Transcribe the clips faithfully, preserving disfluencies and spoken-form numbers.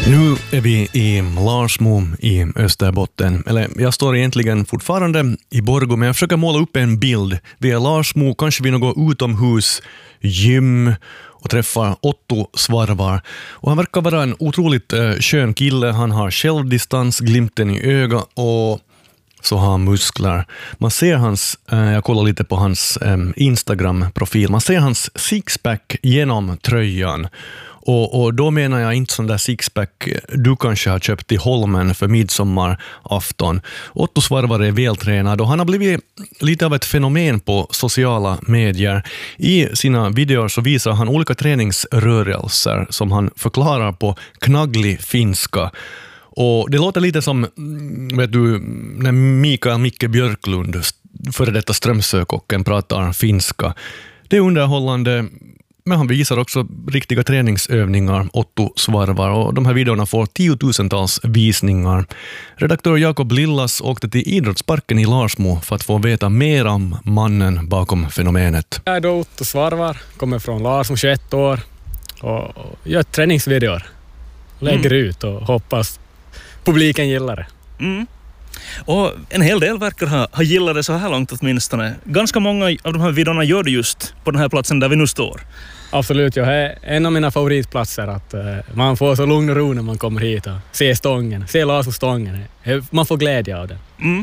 Nu är vi i Larsmo i Österbotten. Eller jag står egentligen fortfarande i Borgå, men jag försöker måla upp en bild. Vi är Larsmo, kanske vi något utomhus, gym och träffar Otto Svarvar. Och han verkar vara en otroligt eh, skön kille. Han har självdistans, glimten i öga och så har han muskler. Man ser hans, eh, jag kollar lite på hans eh, Instagram-profil, man ser hans sixpack genom tröjan. Och, och då menar jag inte sån där sixpack du kanske har köpt i Holmen för midsommarafton. Otto Svarvar är vältränad och han har blivit lite av ett fenomen på sociala medier. I sina videor så visar han olika träningsrörelser som han förklarar på knagglig finska. Och det låter lite som, vet du, när Mikael Micke Björklund, före detta Strömsökocken, pratar finska. Det är underhållande, men han visar också riktiga träningsövningar, Otto Svarvar, och de här videorna får tiotusentals visningar. Redaktör Jakob Lillas åkte till idrottsparken i Larsmo för att få veta mer om mannen bakom fenomenet. Jag är då Otto Svarvar, kommer från Larsmo, tjugoett år och gör träningsvideor. Lägger mm. ut och hoppas publiken gillar det. Mm. Och en hel del verkar ha, ha gillat det så här långt åtminstone. Ganska många av de här videorna gör det just på den här platsen där vi nu står. Absolut, jag är en av mina favoritplatser. Att uh, man får så lugn och ro när man kommer hit och ser stången, ser Larsmo-stången. Man får glädje av den. Mm.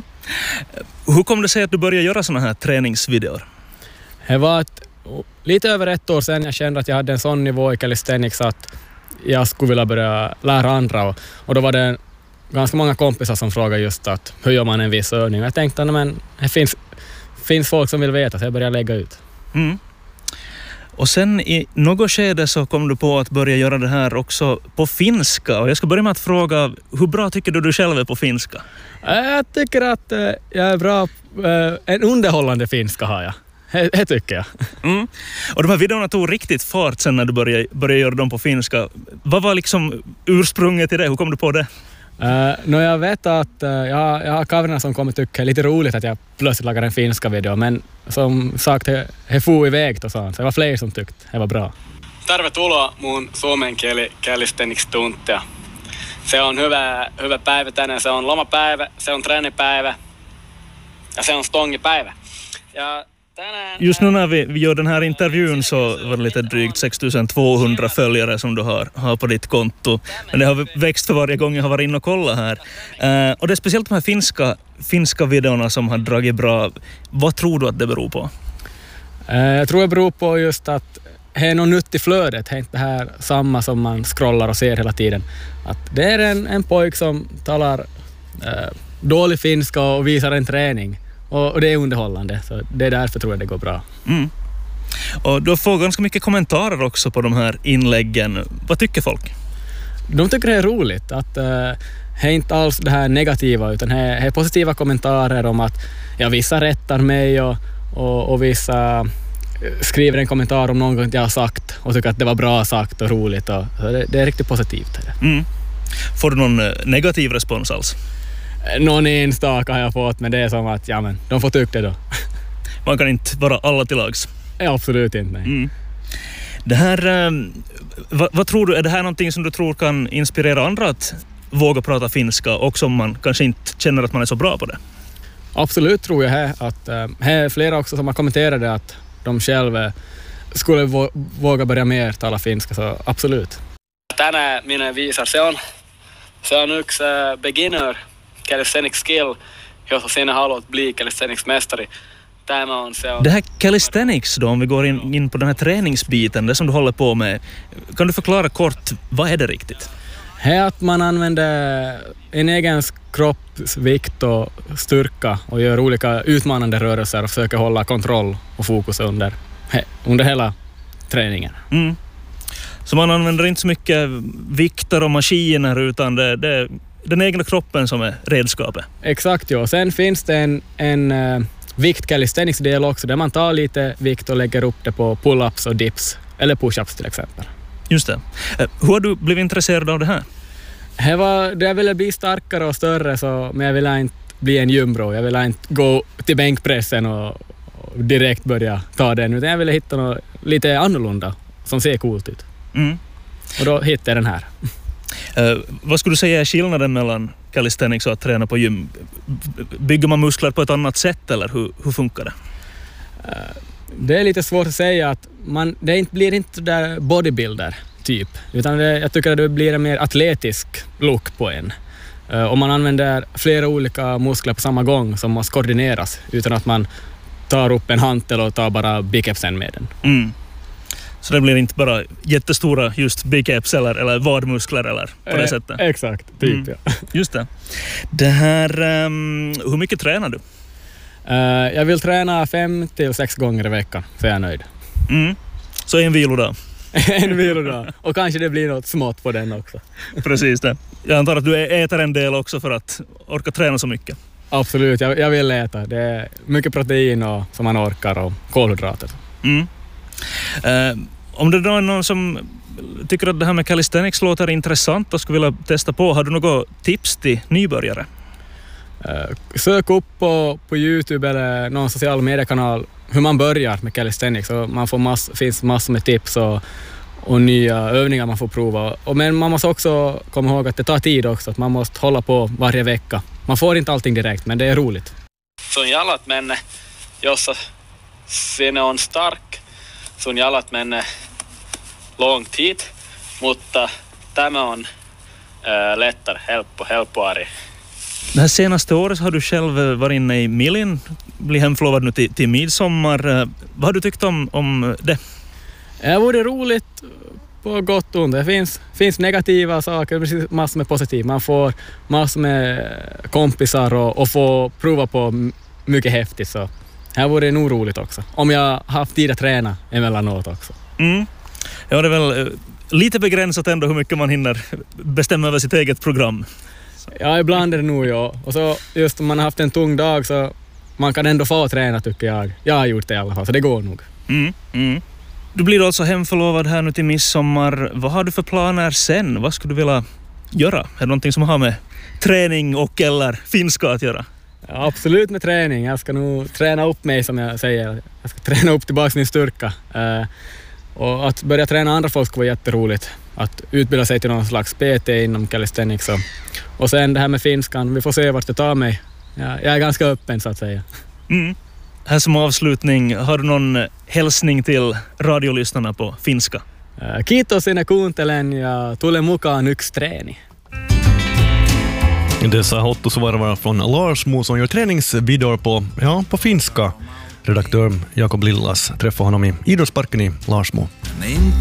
Hur kom det sig att du började göra såna här träningsvideor? Det var ett, lite över ett år sedan jag kände att jag hade en sån nivå i calisthenics att jag skulle vilja börja lära andra. Och, och då var det ganska många kompisar som frågade just att hur gör man en viss övning. Jag tänkte att det finns, finns folk som vill veta, så jag började lägga ut. Mm. Och sen i något skede så kom du på att börja göra det här också på finska. Och jag ska börja med att fråga, hur bra tycker du du själv är på finska? Jag tycker att jag är bra. En underhållande finska har jag. Det tycker jag. Mm. Och de här videorna tog riktigt fart sen när du började, började göra dem på finska. Vad var liksom ursprunget till det? Hur kom du på det? Uh, no, jag vet att uh, jag, jag har kaverna som kommer tycka det är lite roligt att jag plötsligt lagar en finska video, men som sagt, he får iväg och sånt. Så det var fler som tyckte det var bra. Tervetuloa mun suomenkieli calisthenics-tuntia. Se on hyvä, hyvä päivä tänään. Se on lomapäivä, se on treenipäivä ja se on stongipäivä. Ja just nu när vi, vi gör den här intervjun så var det lite drygt sex tusen tvåhundra följare som du har, har på ditt konto. Men det har växt för varje gång jag har varit inne och kollat här. Uh, och det är speciellt de här finska, finska videorna som har dragit bra. Vad tror du att det beror på? Uh, jag tror det beror på just att det är något nytt i flödet. Det är inte det här samma som man scrollar och ser hela tiden. Att det är en, en pojk som talar uh, dålig finska och visar en träning. Och det är underhållande, så det är därför tror jag det går bra. Mm. Och du får ganska mycket kommentarer också på de här inläggen. Vad tycker folk? De tycker det är roligt. Att uh, det är inte alls det här negativa, utan det är, det är positiva kommentarer om att ja, vissa rättar mig och, och, och vissa skriver en kommentar om något jag har sagt och tycker att det var bra sagt och roligt. Och, så det, det är riktigt positivt. Mm. Får du någon negativ respons alls? Någon enstaka har jag fått, men det är som att ja, men, de får tycka det då. Man kan inte vara alla till lags. Ja, absolut inte, nej. Mm. Det här, eh, vad, vad tror du, är det här någonting som du tror kan inspirera andra att våga prata finska också om man kanske inte känner att man är så bra på det? Absolut tror jag här att äh, här är flera också som har kommenterat det att de själva skulle vå- våga börja mer tala finska, så absolut. Tänään minä visar, se on, se on yksi äh, beginner calisthenics skill, jos sinä haluat bli calisthenics-mästari. Det här calisthenics då, om vi går in, in på den här träningsbiten, det som du håller på med. Kan du förklara kort, vad är det riktigt? Det är att man använder en egen kroppsvikt och styrka och gör olika utmanande rörelser och försöker hålla kontroll och fokus under, under hela träningen. Mm. Så man använder inte så mycket vikter och maskiner utan det, det är den egna kroppen som är redskapet? Exakt, ja. Sen finns det en, en uh, vikt calisthenics-del också där man tar lite vikt och lägger upp det på pull-ups och dips eller push-ups till exempel. Just det. Hur har du blivit intresserad av det här? Det var, det jag ville bli starkare och större, så, men jag ville inte bli en gymbro. Jag ville inte gå till bänkpressen och, och direkt börja ta den, utan jag ville hitta något lite annorlunda som ser coolt ut. Mm. Och då hittade jag den här. Uh, vad skulle du säga är skillnaden mellan calisthenics och att träna på gym? Bygger man muskler på ett annat sätt eller hur, hur funkar det? Uh, det är lite svårt att säga att man, det inte, blir inte där bodybuilder typ, utan det, jag tycker att det blir en mer atletisk look på en. Uh, om man använder flera olika muskler på samma gång som måste koordineras utan att man tar upp en hantel och tar bara bicepsen med den. Mm. Så det blir inte bara jättestora just biceps eller, eller vadmuskler eller på det eh, sättet? Exakt, typ mm. ja. Just det. Det här, um, hur mycket tränar du? Uh, jag vill träna fem till sex gånger i veckan, så jag är nöjd. Mm. Så en vilodag? En vilodag. Och kanske det blir något smått på den också. Precis det. Jag antar att du äter en del också för att orka träna så mycket. Absolut, jag, jag vill äta. Det är mycket protein och, som man orkar och kolhydrater. Mm. Uh, om det då är någon som tycker att det här med calisthenics låter intressant och skulle vilja testa på, har du något tips till nybörjare? Uh, sök upp på, på YouTube eller någon social mediekanal hur man börjar med calisthenics. Och man får mass, finns massor med tips och, och nya övningar man får prova. Och, men man måste också komma ihåg att det tar tid också, att man måste hålla på varje vecka. Man får inte allting direkt, men det är roligt. Sun jalat menee, jossa sinne on stark, sun jalat menee long tid, mutta tämä on äh, lättare, helppo, helppoari. Det här senaste året har du själv varit inne i Milin, blir hemförlovad nu till, till midsommar. Vad har du tyckt om, om det? Det vore roligt på gott och ont. Det finns, finns negativa saker, precis massor med positivt. Man får massor med kompisar och, och får prova på mycket häftigt. Så här vore det nog roligt också. Om jag haft tid att träna emellanåt också. Mm. Ja, det är väl lite begränsat ändå hur mycket man hinner bestämma över sitt eget program. Ja, ibland är det nog ja. Och så just om man har haft en tung dag så man kan ändå få träna tycker jag. Jag har gjort det i alla fall, så det går nog. Mm, mm. Du blir alltså hemförlovad här nu till midsommar. Vad har du för planer sen? Vad skulle du vilja göra? Är det någonting som har med träning och eller finska att göra? Ja, absolut med träning. Jag ska nog träna upp mig som jag säger. Jag ska träna upp tillbaka min styrka. Uh, och att börja träna andra folk var jätteroligt. Att utbilda sig till någon slags P T inom calisthenics. Och, och sen det här med finskan. Vi får se vart det tar mig. Jag, jag är ganska öppen så att säga. Mm. Här som avslutning, har du någon hälsning till radiolyssnarna på finska? Uh, Kiitos sinne kuuntelen ja tule mukaan yksi treeni. Dessa hotosvarvar från Larsmo som gör träningsvideor på, ja, på finska. Redaktör Jakob Lillas träffade honom i idrottsparken i Larsmo.